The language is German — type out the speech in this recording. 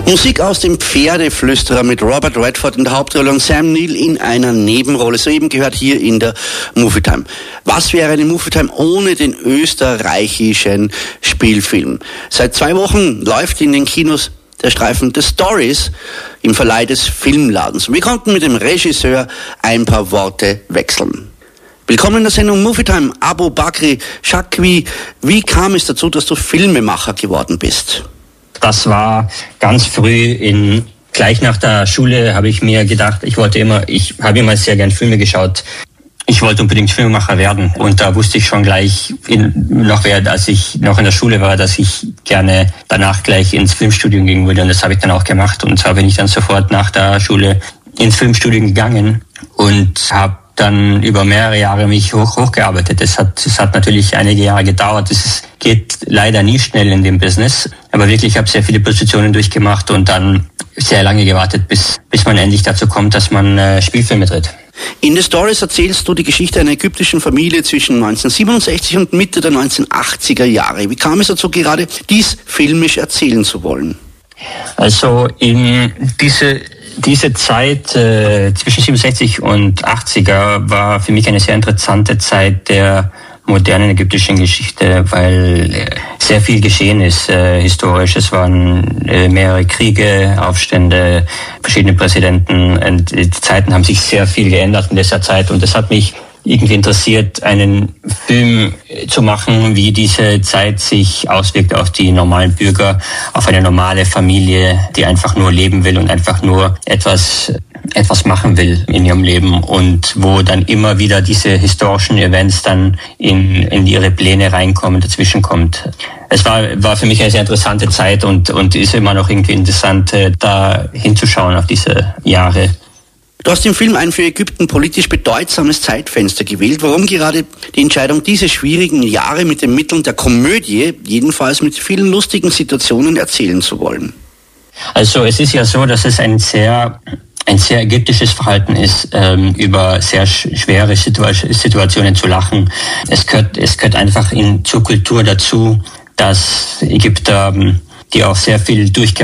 Musik aus dem Pferdeflüsterer mit Robert Redford in der Hauptrolle und Sam Neill in einer Nebenrolle. Soeben gehört hier in der Movietime. Was wäre eine Movietime ohne den österreichischen Spielfilm? Seit 2 Wochen läuft in den Kinos der Streifen The Stories im Verleih des Filmladens. Wir konnten mit dem Regisseur ein paar Worte wechseln. Willkommen in der Sendung Movietime. Abu Bakri Shakwi, wie kam es dazu, dass du Filmemacher geworden bist? Das war ganz früh, gleich nach der Schule habe ich mir gedacht, ich habe immer sehr gern Filme geschaut. Ich wollte unbedingt Filmemacher werden und da wusste ich schon gleich, als ich noch in der Schule war, dass ich gerne danach gleich ins Filmstudium gehen würde und das habe ich dann auch gemacht und zwar bin ich dann sofort nach der Schule ins Filmstudium gegangen und habe dann über mehrere Jahre mich hochgearbeitet. Das hat natürlich einige Jahre gedauert. Es geht leider nie schnell in dem Business. Aber wirklich, ich habe sehr viele Positionen durchgemacht und dann sehr lange gewartet, bis man endlich dazu kommt, dass man Spielfilme dreht. In The Stories erzählst du die Geschichte einer ägyptischen Familie zwischen 1967 und Mitte der 1980er Jahre. Wie kam es dazu, gerade dies filmisch erzählen zu wollen? Also in diese Zeit zwischen 67 und 80er war für mich eine sehr interessante Zeit der modernen ägyptischen Geschichte, weil sehr viel geschehen ist historisch. Es waren mehrere Kriege, Aufstände, verschiedene Präsidenten und die Zeiten haben sich sehr viel geändert in dieser Zeit und es hat mich irgendwie interessiert, einen Film zu machen, wie diese Zeit sich auswirkt auf die normalen Bürger, auf eine normale Familie, die einfach nur leben will und einfach nur etwas machen will in ihrem Leben und wo dann immer wieder diese historischen Events dann in ihre Pläne reinkommen, dazwischen kommt. Es war für mich eine sehr interessante Zeit und ist immer noch irgendwie interessant, da hinzuschauen auf diese Jahre. Du hast im Film ein für Ägypten politisch bedeutsames Zeitfenster gewählt. Warum gerade die Entscheidung, diese schwierigen Jahre mit den Mitteln der Komödie, jedenfalls mit vielen lustigen Situationen, erzählen zu wollen? Also es ist ja so, dass es ein sehr ägyptisches Verhalten ist, über sehr schwere Situationen zu lachen. Es gehört einfach zur Kultur dazu, dass Ägypter, die auch sehr viel